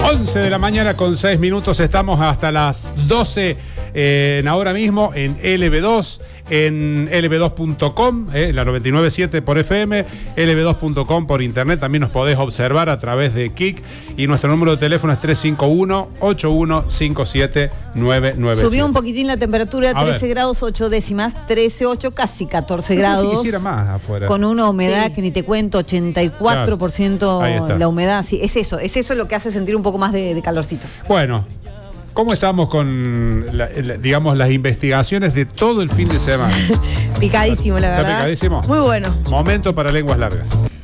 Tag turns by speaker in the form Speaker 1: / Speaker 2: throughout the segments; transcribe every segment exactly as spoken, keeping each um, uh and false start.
Speaker 1: once de la mañana con seis minutos, estamos hasta las doce eh, en ahora mismo en L B dos, en L B dos punto com, eh, la noventa y nueve punto siete por F M, L B dos punto com por internet. También nos podés observar a través de Kik y nuestro número de teléfono es tres cinco uno, ocho uno cinco siete, nueve nueve siete.
Speaker 2: Subió un poquitín la temperatura, trece grados ocho décimas, trece punto ocho, casi catorce grados.
Speaker 1: Si quisiera más afuera.
Speaker 2: Con una humedad
Speaker 1: sí.
Speaker 2: que ni te cuento, ochenta y cuatro por ciento
Speaker 1: claro.
Speaker 2: la humedad. Sí, es eso, es eso lo que hace sentir un poco más de, de calorcito.
Speaker 1: Bueno, ¿cómo estamos con, la, la, digamos, las investigaciones de todo el fin de semana?
Speaker 3: Picadísimo, la verdad.
Speaker 1: ¿Está picadísimo?
Speaker 3: Muy bueno.
Speaker 1: Momento para lenguas largas.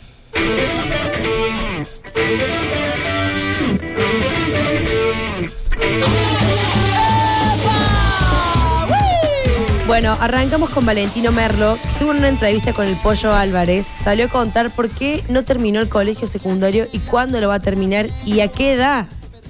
Speaker 3: Bueno, arrancamos con Valentino Merlo, que estuvo en una entrevista con el Pollo Álvarez. Salió a contar por qué no terminó el colegio secundario y cuándo lo va a terminar y a qué edad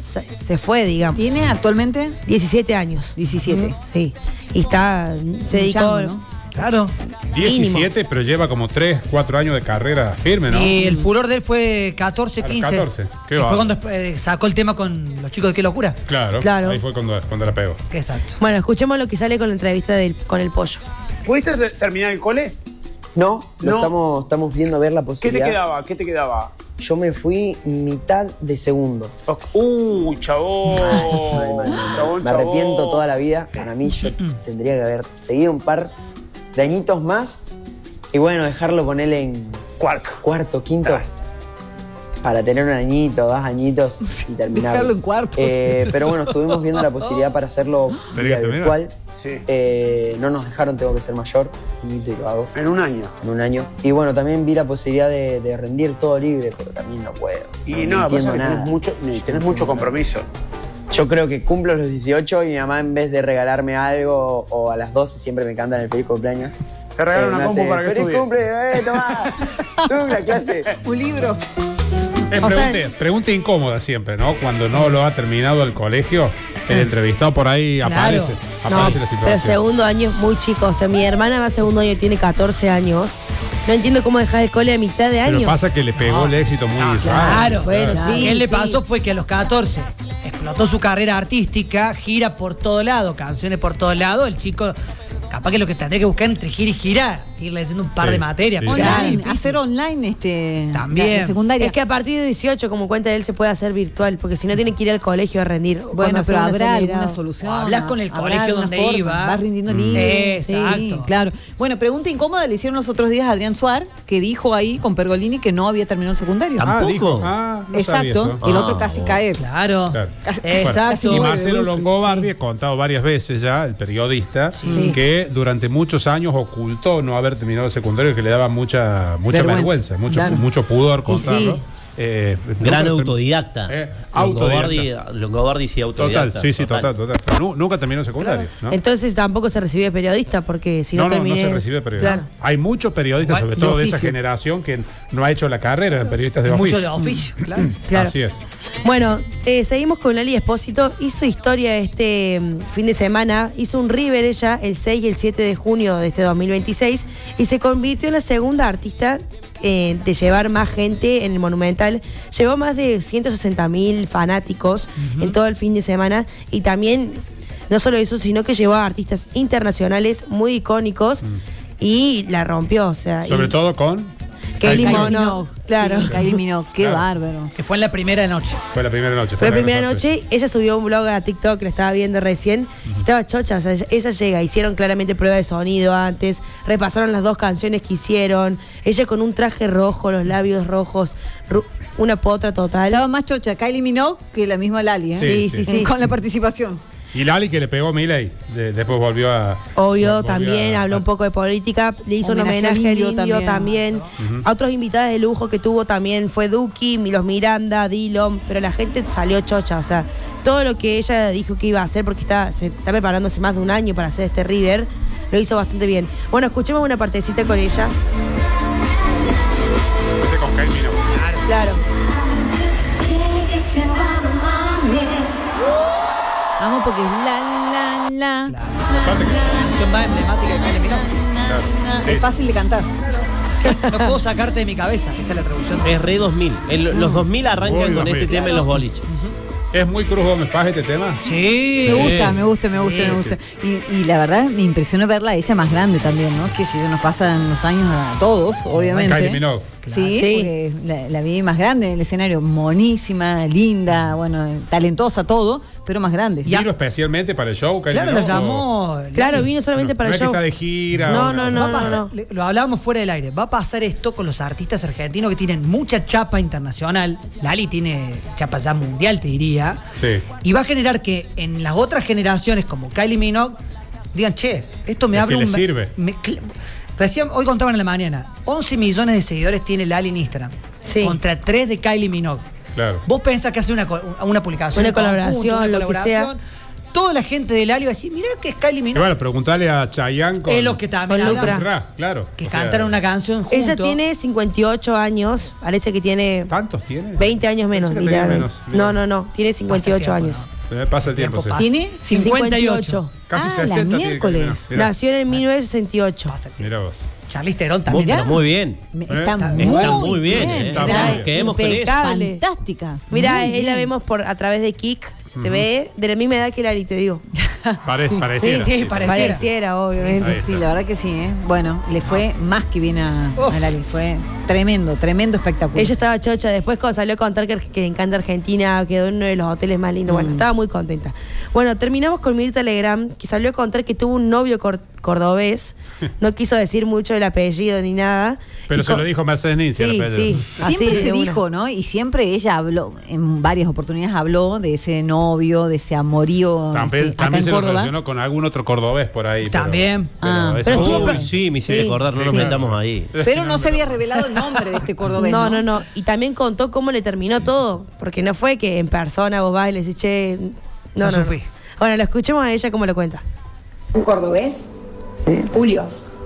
Speaker 3: se fue, digamos.
Speaker 2: ¿Tiene actualmente?
Speaker 3: diecisiete años.
Speaker 2: diecisiete.
Speaker 3: Sí. Y está, se dedicó...
Speaker 2: Chango, ¿no?
Speaker 4: Claro.
Speaker 1: diecisiete, pero lleva como tres, cuatro años de carrera firme, ¿no?
Speaker 4: Y el furor de él fue catorce, quince.
Speaker 1: catorce. Qué
Speaker 4: que
Speaker 1: va.
Speaker 4: fue cuando eh, sacó el tema con los chicos de Qué Locura.
Speaker 1: Claro,
Speaker 3: Claro.
Speaker 1: Ahí fue cuando, cuando la pegó.
Speaker 4: Exacto.
Speaker 3: Bueno, escuchemos lo que sale con la entrevista del, con el Pollo.
Speaker 5: ¿Pudiste ter- terminar el cole?
Speaker 6: No, lo
Speaker 5: No.
Speaker 6: Estamos, estamos viendo a ver la
Speaker 5: ¿Qué
Speaker 6: posibilidad.
Speaker 5: te quedaba? ¿Qué te quedaba?
Speaker 6: Yo me fui mitad de segundo.
Speaker 5: Uy, chabón.
Speaker 6: Ay, man, man,
Speaker 5: chabón,
Speaker 6: me
Speaker 5: chabón.
Speaker 6: arrepiento toda la vida. Para mí yo tendría que haber seguido un par de añitos más y bueno, dejarlo ponerle en
Speaker 5: Cuarto.
Speaker 6: cuarto, quinto.
Speaker 5: Claro.
Speaker 6: Para tener un añito, dos añitos y terminar.
Speaker 2: Dejarlo en cuartos.
Speaker 6: Eh, pero bueno, estuvimos viendo la posibilidad para hacerlo
Speaker 1: ¿Tenés
Speaker 6: vía
Speaker 1: que terminar?
Speaker 6: virtual.
Speaker 5: Sí.
Speaker 6: Eh, no nos dejaron, tengo que ser mayor. Y lo hago
Speaker 5: En un año.
Speaker 6: en un año. Y bueno, también vi la posibilidad de, de rendir todo libre, pero también no puedo.
Speaker 5: Y no, pasa
Speaker 6: entiendo
Speaker 5: que
Speaker 6: nada.
Speaker 5: tenés mucho, ni- tenés mucho compromiso.
Speaker 6: Yo creo que cumplo los dieciocho y mi mamá, en vez de regalarme algo o a las doce, siempre me cantan el feliz cumpleaños.
Speaker 5: Te regalo
Speaker 6: Eh, me
Speaker 5: una compu
Speaker 6: hace,
Speaker 5: para que
Speaker 6: ¡feliz
Speaker 5: estudies.
Speaker 6: cumple! ¡Eh, tomá! Tuve una clase.
Speaker 2: Un libro.
Speaker 1: Es
Speaker 3: O
Speaker 1: pregunta,
Speaker 3: sea-
Speaker 1: pregunta incómoda siempre, ¿no? Cuando no lo ha terminado el colegio, el entrevistado por ahí
Speaker 4: Claro.
Speaker 1: aparece,
Speaker 3: No,
Speaker 1: aparece la
Speaker 3: pero
Speaker 1: situación.
Speaker 3: segundo año es muy chico. O sea, mi hermana va a segundo año, tiene catorce años. No entiendo cómo dejar el cole a mitad de año.
Speaker 1: Pero pasa que le pegó
Speaker 4: No.
Speaker 1: el éxito muy rápido.
Speaker 4: Claro.
Speaker 3: Bueno,
Speaker 4: Lo
Speaker 3: sí,
Speaker 4: que él le
Speaker 3: sí.
Speaker 4: pasó fue que a los catorce explotó su carrera artística, gira por todo lado, canciones por todo lado. El chico, capaz que lo que tendría que buscar entre gira y gira, irle haciendo un par
Speaker 1: Sí,
Speaker 4: de materias.
Speaker 1: sí,
Speaker 4: porque
Speaker 1: sí.
Speaker 4: es
Speaker 2: Online,
Speaker 4: difícil.
Speaker 2: hacer online este
Speaker 4: También.
Speaker 2: la secundaria.
Speaker 3: Es que a partir de dieciocho, como cuenta él, se puede hacer virtual, porque si no tiene que ir al colegio a rendir.
Speaker 2: Bueno,
Speaker 3: Cuando
Speaker 2: pero
Speaker 3: hace un
Speaker 2: habrá
Speaker 3: acelerado.
Speaker 2: alguna solución.
Speaker 4: O hablas con el
Speaker 2: habrá
Speaker 4: colegio
Speaker 2: alguna
Speaker 4: donde
Speaker 2: forma.
Speaker 4: iba.
Speaker 2: Vas rindiendo
Speaker 4: Mm.
Speaker 2: libre.
Speaker 4: Exacto.
Speaker 2: Sí, claro. Bueno, pregunta incómoda le hicieron los otros días a Adrián Suárez, que dijo ahí con Pergolini que no había terminado el secundario.
Speaker 1: Ah,
Speaker 7: ¿Tampoco?
Speaker 1: dijo. Ah, no sabía
Speaker 2: Exacto.
Speaker 1: eso.
Speaker 2: El
Speaker 7: Ah,
Speaker 2: otro casi
Speaker 7: bueno.
Speaker 2: cae.
Speaker 4: Claro.
Speaker 1: Claro.
Speaker 2: Casi-
Speaker 4: Exacto.
Speaker 2: casi
Speaker 1: Y
Speaker 2: muere de
Speaker 1: Marcelo
Speaker 2: dulce.
Speaker 1: Longobardi ha contado varias veces ya, el periodista,
Speaker 3: Sí.
Speaker 1: que durante muchos años ocultó no haber terminado el secundario, que le daba mucha, mucha vergüenza,
Speaker 2: Vergüenza,
Speaker 1: mucho,
Speaker 2: claro.
Speaker 1: mucho pudor
Speaker 3: Y
Speaker 1: contarlo.
Speaker 3: sí.
Speaker 1: Eh,
Speaker 7: Gran
Speaker 1: nunca-
Speaker 7: autodidacta.
Speaker 1: Eh,
Speaker 7: Longobardi,
Speaker 1: autodidacta.
Speaker 7: Longobardi sí,
Speaker 1: Total,
Speaker 7: autodidacta.
Speaker 1: sí, sí, total, total. Pero nu- nunca terminó el secundario, ¿no?
Speaker 3: Entonces tampoco se recibe de periodista, porque si no,
Speaker 1: no, no, no
Speaker 3: termines...
Speaker 1: se recibe de periodista.
Speaker 3: Claro.
Speaker 1: Hay muchos periodistas, sobre
Speaker 4: De
Speaker 1: todo de esa
Speaker 4: oficio.
Speaker 1: generación, que no ha hecho la carrera de periodistas de
Speaker 4: Mucho
Speaker 1: oficio.
Speaker 4: de oficio, claro.
Speaker 3: Claro.
Speaker 1: Así es.
Speaker 3: Bueno, eh, seguimos con Lali Espósito. Hizo historia este mm, fin de semana. Hizo un River ella el seis y el siete de junio de este dos mil veintiséis y se convirtió en la segunda artista eh, de llevar más gente en el Monumental. Llevó más de ciento sesenta mil fanáticos en todo el fin de semana y también, no solo eso, sino que llevó a artistas internacionales muy icónicos y la rompió. O sea,
Speaker 1: Sobre
Speaker 3: y
Speaker 1: todo con...
Speaker 3: Kylie
Speaker 2: Kylie
Speaker 3: Minogue,
Speaker 2: Minogue.
Speaker 3: claro.
Speaker 2: Sí, Kylie Minogue, qué
Speaker 1: Claro.
Speaker 2: bárbaro.
Speaker 4: Que fue en la primera noche.
Speaker 1: Fue la primera noche.
Speaker 3: Fue la primera
Speaker 1: gran
Speaker 3: noche,
Speaker 1: sorpresa.
Speaker 3: ella subió un blog a TikTok, la estaba viendo recién, estaba chocha, o sea, ella, ella llega, hicieron claramente prueba de sonido antes, repasaron las dos canciones que hicieron, ella con un traje rojo, los labios rojos, ru- una potra total.
Speaker 2: Estaba más chocha Kylie Minogue que la misma Lali, ¿eh?
Speaker 1: Sí,
Speaker 3: Sí, sí,
Speaker 1: sí.
Speaker 3: sí.
Speaker 2: Con la participación.
Speaker 1: Y Lali, que le pegó a Milei, de- después volvió a...
Speaker 3: Obvio,
Speaker 1: volvió
Speaker 3: también
Speaker 1: a-
Speaker 3: habló un poco de política, le hizo
Speaker 2: Homenaje
Speaker 3: un homenaje
Speaker 2: al
Speaker 3: al
Speaker 2: indio
Speaker 3: indio
Speaker 2: también.
Speaker 3: también. A otros invitados de lujo que tuvo también fue Duki, Milos Miranda, Dillon, pero la gente salió chocha, o sea, todo lo que ella dijo que iba a hacer, porque está, se está preparando hace más de un año para hacer este River, lo hizo bastante bien. Bueno, escuchemos una partecita con ella.
Speaker 1: Este con Kylie Minogue.
Speaker 3: Claro.
Speaker 2: Vamos porque es la, la, la.
Speaker 1: Aparte que-
Speaker 4: La canción más emblemática de Kylie Minogue.
Speaker 1: Claro. Sí.
Speaker 2: Es fácil de cantar.
Speaker 4: No puedo sacarte de mi cabeza. Esa es la traducción.
Speaker 7: Es re dos mil. El- los dos mil arrancan
Speaker 1: Uy,
Speaker 7: con
Speaker 1: dos mil.
Speaker 7: este tema en los boliches.
Speaker 1: ¿Es muy Cruz Gómez Paz este tema?
Speaker 4: Sí.
Speaker 2: Me gusta, me gusta, me gusta,
Speaker 1: Sí,
Speaker 2: me gusta. Y, y la verdad me impresionó verla a ella más grande también, ¿no? Que si nos pasan los años a todos, obviamente.
Speaker 1: Kylie Minogue.
Speaker 2: Sí,
Speaker 3: Sí.
Speaker 2: porque la, la vi más grande en el escenario, monísima, linda, bueno, talentosa, todo, pero más grande.
Speaker 1: Vino especialmente para el show, Kylie
Speaker 4: Claro, lo
Speaker 1: Minogue, o-
Speaker 4: llamó.
Speaker 3: Claro, vino solamente
Speaker 1: no,
Speaker 3: para
Speaker 1: no
Speaker 3: el
Speaker 1: es que
Speaker 3: show.
Speaker 1: está de gira.
Speaker 3: No,
Speaker 1: o-
Speaker 3: no,
Speaker 4: Va
Speaker 3: no.
Speaker 4: a pasar- le- Lo hablábamos fuera del aire. Va a pasar esto con los artistas argentinos que tienen mucha chapa internacional. Lali tiene chapa ya mundial, te diría.
Speaker 1: Sí.
Speaker 4: Y va a generar que en las otras generaciones, como Kylie Minogue, digan, che, esto me
Speaker 1: Es
Speaker 4: abre
Speaker 1: que
Speaker 4: un.
Speaker 1: le sirve.
Speaker 4: me- cl- Recién, hoy contaban en la mañana, once millones de seguidores tiene Lali en Instagram.
Speaker 3: Sí.
Speaker 4: Contra tres de Kylie Minogue.
Speaker 1: Claro.
Speaker 4: Vos pensás que hace una, co- una publicación.
Speaker 3: Una
Speaker 4: en conjunto,
Speaker 3: colaboración,
Speaker 4: una
Speaker 3: lo que
Speaker 4: colaboración. Toda la gente de Lali va a decir, mirá que es Kylie
Speaker 1: Y
Speaker 4: Minogue.
Speaker 1: bueno, preguntale a Chayanne con,
Speaker 4: Es lo que también
Speaker 3: con
Speaker 4: hablamos.
Speaker 3: Lucra.
Speaker 1: Ra, claro.
Speaker 4: Que
Speaker 1: O sea,
Speaker 4: cantaron una canción juntos.
Speaker 3: Ella tiene cincuenta y ocho años, parece que tiene
Speaker 1: ¿Tantos tiene?
Speaker 3: veinte años menos,
Speaker 1: Pensé que tenía
Speaker 3: literalmente.
Speaker 1: menos, mira.
Speaker 3: No, no, no, tiene cincuenta y ocho
Speaker 4: Pasa el
Speaker 3: años.
Speaker 4: tiempo,
Speaker 1: Se me pasa el tiempo,
Speaker 4: Tiempo
Speaker 1: sí.
Speaker 4: pasa.
Speaker 2: ¿Tiene?
Speaker 4: cincuenta y ocho.
Speaker 1: Casi
Speaker 2: Ah,
Speaker 1: sesenta.
Speaker 2: la
Speaker 1: tiene
Speaker 2: miércoles.
Speaker 1: Kylie Minogue. Mirá,
Speaker 3: Nació en mil novecientos sesenta y ocho.
Speaker 4: Pasa el tiempo.
Speaker 1: Mirá vos.
Speaker 4: Charlize Theron
Speaker 7: Muy,
Speaker 4: también.
Speaker 2: Mirá.
Speaker 7: pero muy bien.
Speaker 2: Me-
Speaker 1: ¿Eh?
Speaker 2: Está,
Speaker 1: Está
Speaker 2: muy,
Speaker 7: muy bien, ¿eh?
Speaker 1: Está
Speaker 2: Mirá,
Speaker 1: muy bien.
Speaker 7: Quedemos con eso.
Speaker 3: Impecable.
Speaker 2: fantástica.
Speaker 3: Mira,
Speaker 2: Muy
Speaker 3: ahí la
Speaker 2: bien.
Speaker 3: vemos por a través de Kik. Se ve de la misma edad que Lali, te digo.
Speaker 1: Parece, pareciera.
Speaker 4: sí, pareciera.
Speaker 3: Pareciera, obviamente.
Speaker 1: Ahí
Speaker 2: Sí,
Speaker 1: está.
Speaker 2: la verdad que sí, ¿eh? Bueno, le fue más que bien a, a Lali. Fue tremendo, tremendo espectáculo.
Speaker 3: Ella estaba chocha. Después, cuando salió a contar que, que le encanta Argentina, quedó en uno de los hoteles más lindos. Bueno, estaba muy contenta. Bueno, terminamos con Mirta Legrand, que salió a contar que tuvo un novio cor- cordobés. No quiso decir mucho el apellido ni nada.
Speaker 1: Pero
Speaker 3: Y
Speaker 1: se
Speaker 3: con-
Speaker 1: lo dijo Mercedes Ninzi.
Speaker 3: Sí,
Speaker 1: el apellido.
Speaker 3: sí.
Speaker 2: Siempre
Speaker 3: Así,
Speaker 2: se
Speaker 3: de una.
Speaker 2: dijo, ¿no? Y siempre ella habló, en varias oportunidades habló de ese novio, de ese amorío
Speaker 1: También,
Speaker 2: este, acá
Speaker 1: también
Speaker 2: en
Speaker 1: se lo
Speaker 2: Córdoba.
Speaker 1: relacionó con algún otro cordobés por ahí. pero-
Speaker 4: También.
Speaker 1: Pero,
Speaker 2: Ah.
Speaker 1: eso-
Speaker 3: Pero estuvo-
Speaker 7: Uy, sí, me hiciste
Speaker 3: Sí.
Speaker 7: acordar, no
Speaker 1: Sí,
Speaker 7: nos
Speaker 1: claro.
Speaker 7: metamos ahí.
Speaker 2: Pero no se había revelado el nombre de este cordobés.
Speaker 3: No, no, no. Y también contó cómo le terminó todo. Porque no fue que en persona vos vas y le decís, che. No,
Speaker 4: Yo
Speaker 3: no, no.
Speaker 4: sufrí.
Speaker 3: Bueno, lo escuchemos a ella cómo lo cuenta.
Speaker 8: ¿Un cordobés?
Speaker 9: Sí,
Speaker 8: Julio.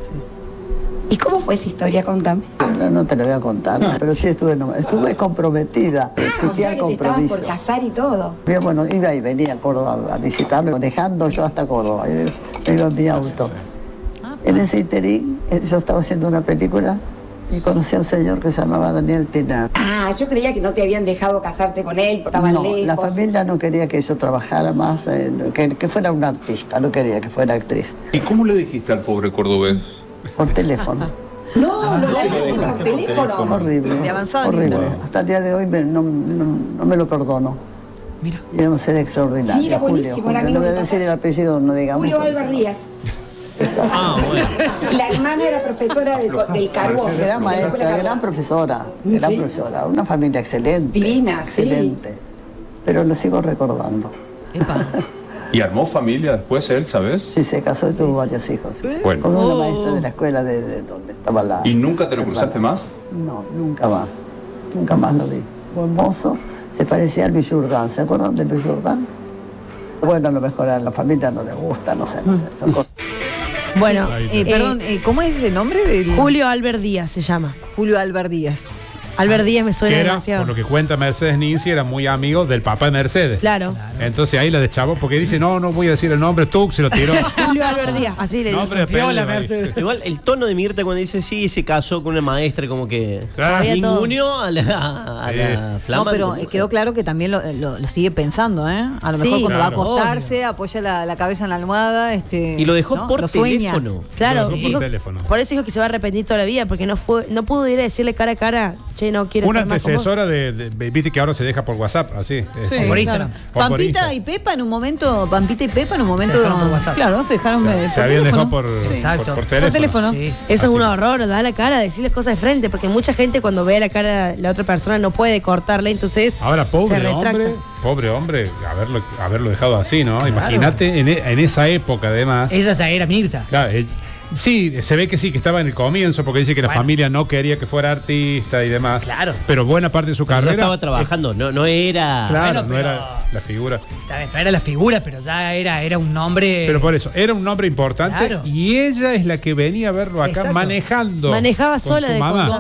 Speaker 8: ¿Y cómo fue esa historia? Contame.
Speaker 9: no, no te lo voy a contar, pero sí estuve, no- estuve comprometida,
Speaker 8: Ah, o
Speaker 9: existía
Speaker 8: sea
Speaker 9: el
Speaker 8: que te estabas
Speaker 9: compromiso.
Speaker 8: por casar y todo.
Speaker 9: Yo, bueno, iba y venía a Córdoba a visitarme, manejando yo hasta Córdoba, y- iba en mi auto. En ese interín, eh, yo estaba haciendo una película y conocí a un señor que se llamaba Daniel Tenar.
Speaker 8: Ah, yo creía que no te habían dejado casarte con él, porque estaban
Speaker 9: No,
Speaker 8: lejos.
Speaker 9: la familia no quería que yo trabajara más, eh, que, que fuera una artista, no quería que fuera actriz,
Speaker 10: ¿Y cómo le dijiste al pobre cordobés?
Speaker 9: por teléfono.
Speaker 8: No, lo dijiste por teléfono.
Speaker 9: Horrible.
Speaker 2: De avanzada
Speaker 9: horrible.
Speaker 2: nivel.
Speaker 9: Hasta el día de hoy me- no, no- no me lo perdono.
Speaker 4: Mira.
Speaker 9: Y era un ser extraordinario.
Speaker 8: Sí, era
Speaker 9: Julio,
Speaker 8: buenísimo,
Speaker 9: Julio.
Speaker 8: era mi
Speaker 9: No voy a
Speaker 8: novio.
Speaker 9: decir el apellido, no digamos.
Speaker 8: Julio
Speaker 9: porque-
Speaker 8: Álvarez Díaz.
Speaker 7: Ah, bueno.
Speaker 8: La hermana era profesora del, co- del Carbón.
Speaker 9: Era
Speaker 8: de la
Speaker 9: maestra,
Speaker 8: Escuela
Speaker 9: gran
Speaker 8: Carbón.
Speaker 9: profesora, gran
Speaker 8: Sí.
Speaker 9: profesora, una familia excelente.
Speaker 8: Divina, sí.
Speaker 9: excelente. Pero lo sigo recordando.
Speaker 2: Epa.
Speaker 10: ¿Y armó familia después él, sabes?
Speaker 9: Sí, se casó y tuvo varios hijos. sí, sí.
Speaker 10: Bueno.
Speaker 9: Con una
Speaker 3: Oh.
Speaker 9: maestra de la escuela de, de donde estaba la.
Speaker 10: ¿Y nunca te lo cruzaste más?
Speaker 9: No, nunca más. Nunca más lo vi. Buen mozo, se parecía a Luis Jourdán. ¿Se acuerdan de Luis Jourdán? Bueno, a lo mejor a la familia no le gusta, no sé, no sé. Son cosas.
Speaker 3: Bueno,
Speaker 1: Ahí
Speaker 2: Eh,
Speaker 3: eh,
Speaker 2: perdón, eh, ¿cómo es el nombre de
Speaker 3: Julio Albert Díaz se llama.
Speaker 2: Julio Álvarez Díaz?
Speaker 3: Albert Díaz me suena
Speaker 1: Que era,
Speaker 3: demasiado.
Speaker 1: por lo que cuenta Mercedes Ninzi, era muy amigo del papá de Mercedes.
Speaker 3: Claro.
Speaker 1: Entonces ahí la deschavó porque dice, no, no voy a decir el nombre, tú se lo tiró.
Speaker 3: Julio Albert Díaz, así le dijo.
Speaker 1: Nombre,
Speaker 4: Piola,
Speaker 1: apellido, ahí.
Speaker 4: Mercedes.
Speaker 7: Igual el tono de Mirta cuando dice sí, se casó con una maestra, como que
Speaker 1: Claro.
Speaker 3: Sabía todo.
Speaker 7: ninguneó a la, a la
Speaker 2: No,
Speaker 7: flamante
Speaker 2: pero
Speaker 7: mujer.
Speaker 2: quedó claro que también lo, lo- lo sigue pensando, ¿eh? A lo
Speaker 3: Sí.
Speaker 2: mejor cuando va a
Speaker 1: Claro.
Speaker 2: acostarse, apoya la, la cabeza en la almohada. Este,
Speaker 7: Y lo dejó
Speaker 2: ¿no?
Speaker 7: por
Speaker 2: Lo sueña.
Speaker 7: teléfono.
Speaker 3: Claro,
Speaker 1: Lo dejó por
Speaker 3: dijo-
Speaker 1: teléfono.
Speaker 3: por eso dijo que se va a arrepentir toda la vida, porque no fue, no pudo ir a decirle cara a cara, che, no quiero
Speaker 1: Una
Speaker 3: estar más con vos.
Speaker 1: antecesora de, de- viste que ahora se deja por WhatsApp, así.
Speaker 2: Sí,
Speaker 1: este,
Speaker 4: por Instagram.
Speaker 2: claro.
Speaker 1: O por
Speaker 2: Pampita
Speaker 1: Instagram.
Speaker 2: y Pepa en un momento, Pampita y Pepa en un momento.
Speaker 4: Se dejaron por WhatsApp.
Speaker 2: Claro, se dejaron
Speaker 1: Se,
Speaker 2: eh,
Speaker 1: se
Speaker 2: por
Speaker 1: habían
Speaker 2: teléfono.
Speaker 1: dejado por,
Speaker 2: Sí.
Speaker 4: Exacto.
Speaker 1: por, por
Speaker 2: Por
Speaker 1: teléfono.
Speaker 2: teléfono.
Speaker 4: Sí.
Speaker 3: Eso es
Speaker 1: Así
Speaker 3: un
Speaker 1: que-
Speaker 3: horror, da la cara, decirles cosas de frente, porque mucha gente cuando ve la cara de la otra persona no puede cortarle, entonces
Speaker 1: Ahora,
Speaker 3: se
Speaker 1: pobre
Speaker 3: retracta.
Speaker 1: hombre, pobre hombre, haberlo, haberlo dejado así, ¿no? Imagínate en, e- en esa época, además.
Speaker 4: Esa ya era Mirta.
Speaker 1: Claro, es- sí, se ve que sí, que estaba en el comienzo, porque dice que la
Speaker 4: Bueno.
Speaker 1: familia no quería que fuera artista y demás.
Speaker 4: Claro.
Speaker 1: Pero buena parte de su
Speaker 7: Pero ya
Speaker 1: carrera.
Speaker 7: estaba trabajando, no, no era.
Speaker 1: es- claro,
Speaker 4: Bueno,
Speaker 1: no
Speaker 4: pero-
Speaker 1: era la figura.
Speaker 4: Está bien, no era la figura, pero ya era, era un nombre.
Speaker 1: Pero por eso, era un nombre importante
Speaker 4: Claro.
Speaker 1: y ella es la que venía a verlo acá
Speaker 4: Exacto.
Speaker 1: manejando.
Speaker 3: Manejaba
Speaker 1: con
Speaker 3: sola
Speaker 1: su
Speaker 3: de
Speaker 1: mamá.
Speaker 2: Tu mamá.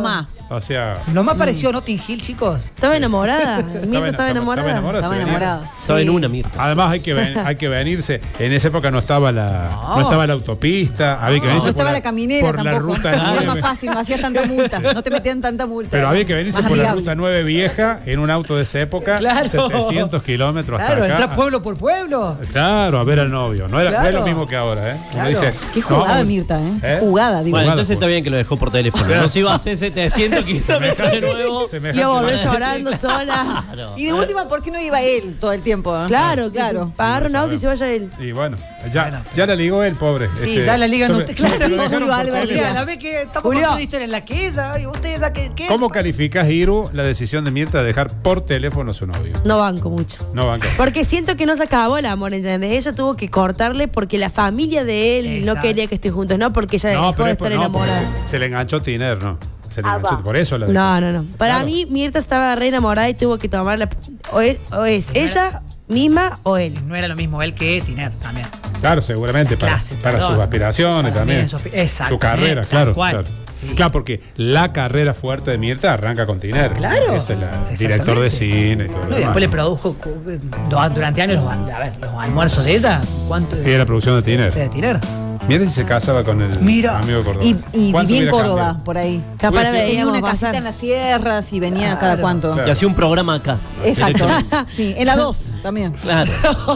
Speaker 1: O sea.
Speaker 4: No me apareció Notting Hill, chicos.
Speaker 3: Estaba enamorada. Mirta estaba enamorada.
Speaker 1: Estaba enamorada.
Speaker 2: Estaba
Speaker 1: se venía.
Speaker 2: enamorada.
Speaker 7: Estaba en una, Mirta.
Speaker 1: Además hay que ven- hay que venirse. En esa época no estaba la no,
Speaker 4: No.
Speaker 1: estaba la autopista, había que venirse
Speaker 2: No
Speaker 1: por
Speaker 2: estaba la caminera
Speaker 1: por la
Speaker 2: tampoco.
Speaker 1: ruta
Speaker 2: Era
Speaker 1: nueve.
Speaker 2: más fácil, no hacías tanta multa. No te metían tanta multa.
Speaker 1: Pero había que venirse
Speaker 2: Más
Speaker 1: por la
Speaker 2: amigable.
Speaker 1: ruta nueve vieja en un auto de esa época,
Speaker 4: Claro.
Speaker 1: setecientos kilómetros hasta
Speaker 4: Claro,
Speaker 1: acá.
Speaker 4: entras pueblo por pueblo.
Speaker 1: Claro, a ver al novio. No, era, no es
Speaker 4: Claro.
Speaker 1: lo mismo que ahora, ¿eh? Uno
Speaker 4: Claro.
Speaker 1: dice,
Speaker 2: Qué
Speaker 1: no,
Speaker 2: jugada,
Speaker 1: vamos-
Speaker 2: Mirta, ¿eh?
Speaker 1: ¿Eh?
Speaker 2: Jugada, digo.
Speaker 7: Bueno,
Speaker 1: Jugada,
Speaker 7: entonces
Speaker 1: pues.
Speaker 7: está bien que lo dejó por teléfono. No se iba a hacer setecientos kilómetros de nuevo.
Speaker 1: Semejante
Speaker 3: Iba a volver
Speaker 1: manera.
Speaker 3: llorando sola.
Speaker 7: Claro.
Speaker 2: Y de última, ¿por qué no iba él todo el tiempo? eh?
Speaker 3: Claro,
Speaker 2: claro.
Speaker 3: claro. Agarra un auto y se vaya él.
Speaker 1: Y bueno, ya,
Speaker 4: Bueno.
Speaker 1: ya la ligó él, pobre.
Speaker 4: Sí,
Speaker 1: Este,
Speaker 4: ya la liga no
Speaker 1: sobre-
Speaker 4: te-
Speaker 1: sobre-
Speaker 4: claro.
Speaker 1: lo dejaron
Speaker 2: Julio
Speaker 1: por
Speaker 2: Álvarez.
Speaker 1: teléfono.
Speaker 4: Sí, a la vez que estamos
Speaker 3: Julio.
Speaker 4: contando historia en la que ella, y ustedes a que, ¿qué?
Speaker 1: ¿Cómo calificas, Iru, la decisión de Mirta de dejar por teléfono a su novio?
Speaker 3: No banco mucho.
Speaker 1: No banca.
Speaker 3: Porque siento que no se acabó el amor, ¿entendés? Ella tuvo que cortarle porque la familia de él
Speaker 4: Exacto.
Speaker 3: no quería que estén juntos, no porque ella
Speaker 1: No,
Speaker 3: dejó
Speaker 1: pero
Speaker 3: de
Speaker 1: es por-
Speaker 3: estar
Speaker 1: no, porque
Speaker 3: enamorada.
Speaker 1: se, se le enganchó Tiner, ¿no? Se le enganchó, por eso la dejó.
Speaker 3: No, no, no. Para
Speaker 1: Claro.
Speaker 3: mí, Mirta estaba re enamorada y tuvo que tomarla. O es, o es ella misma o él.
Speaker 4: No era lo mismo él que Tiner también.
Speaker 1: Claro, seguramente, para,
Speaker 4: Clase,
Speaker 1: para
Speaker 4: perdón.
Speaker 1: sus aspiraciones
Speaker 4: También
Speaker 1: también.
Speaker 4: su aspi- exactamente,
Speaker 1: Su carrera,
Speaker 4: tal
Speaker 1: claro.
Speaker 4: cual.
Speaker 1: Claro.
Speaker 4: Sí.
Speaker 1: Claro, porque la carrera fuerte de Mirta arranca con Tiner.
Speaker 4: Claro.
Speaker 1: Es el
Speaker 4: Exactamente.
Speaker 1: director de cine y todo lo
Speaker 4: No, y
Speaker 1: demás.
Speaker 4: después le produjo cu- do- durante años los, a ver, los almuerzos de ella. ¿Cuánto
Speaker 1: Y la producción de Tiner.
Speaker 4: de Tiner?
Speaker 1: Mira si se casaba con el
Speaker 4: Mira.
Speaker 1: amigo Córdoba.
Speaker 2: Y, y
Speaker 1: ¿Cuánto
Speaker 2: vivía en
Speaker 1: hubiera
Speaker 2: Córdoba,
Speaker 1: cambiado?
Speaker 2: por ahí.
Speaker 3: Capaz
Speaker 1: Hubiera
Speaker 3: la
Speaker 1: sido-
Speaker 2: Tenía
Speaker 3: veíamos
Speaker 2: una casita
Speaker 3: pasar.
Speaker 2: en las sierras y venía
Speaker 4: Claro.
Speaker 2: cada cuánto.
Speaker 1: Claro.
Speaker 7: Y hacía un programa acá.
Speaker 2: Exacto. Sí, en la dos también.
Speaker 7: Claro.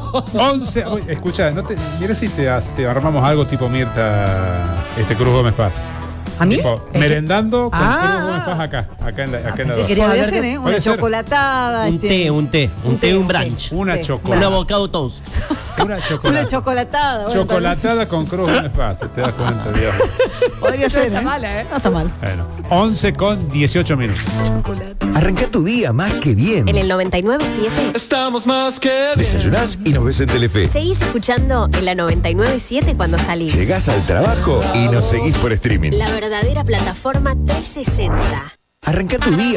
Speaker 1: once. Uy, escucha, no te, mira si te, has- te armamos algo tipo Mirta este Cruz Gómez Paz.
Speaker 2: ¿A mí?
Speaker 1: Tipo, merendando con
Speaker 4: Ah.
Speaker 1: Cruz Gómez Paz acá, acá en la, acá en la
Speaker 4: pensé
Speaker 1: dos.
Speaker 4: que quería
Speaker 2: Podría
Speaker 4: hablar
Speaker 2: ser,
Speaker 4: de-
Speaker 2: ¿eh? Una
Speaker 1: Puede ser.
Speaker 2: chocolatada.
Speaker 7: Un
Speaker 2: este,
Speaker 7: té, un té. Un té, un brunch.
Speaker 1: Una
Speaker 2: té.
Speaker 7: Un
Speaker 1: chocolate.
Speaker 7: avocado toast.
Speaker 1: Una
Speaker 2: Una
Speaker 1: chocolate.
Speaker 2: chocolatada. bueno,
Speaker 1: Chocolatada con Cruz Gómez Paz, te das cuenta, Dios.
Speaker 2: Podría
Speaker 4: No
Speaker 2: ser,
Speaker 4: está
Speaker 2: ¿eh?
Speaker 4: mala, ¿eh?
Speaker 2: No está mal.
Speaker 1: Bueno, once con dieciocho minutos.
Speaker 11: Arranca tu día más que bien.
Speaker 12: En el noventa y nueve punto siete.
Speaker 10: Estamos más que
Speaker 11: Desayunás y nos ves en Telefe.
Speaker 12: Seguís escuchando en la noventa y nueve punto siete cuando salís.
Speaker 11: Llegás al trabajo y nos seguís por streaming.
Speaker 12: La verdadera plataforma trescientos sesenta.
Speaker 11: Arranca tu día